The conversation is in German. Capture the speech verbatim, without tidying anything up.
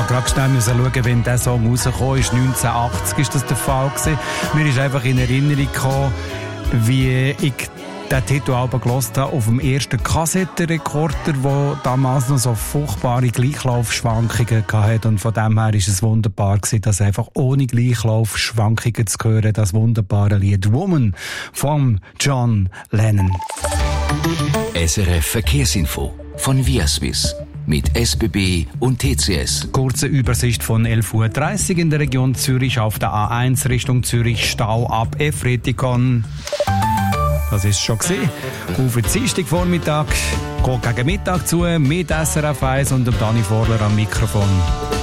gerade schnell müssen schauen, wenn dieser Song rausgekommen ist. neunzehnhundertachtzig ist das der Fall gewesen. Mir ist einfach in Erinnerung gekommen, wie ich den Titel aber gehört habe auf dem ersten Kassettenrekorder, der damals noch so furchtbare Gleichlaufschwankungen hatte. Und von dem her war es wunderbar gewesen, dass einfach ohne Gleichlaufschwankungen zu hören, das wunderbare Lied Woman von John Lennon. S R F Verkehrsinfo von Viaswiss mit S B B und T C S. Kurze Übersicht von elf Uhr dreißig in der Region Zürich auf der A eins Richtung Zürich, Stau ab Efretikon. Das ist schon gesehen. Auf den Dienstagvormittag geht gegen Mittag zu mit S R F eins und dem Dani Vorler am Mikrofon.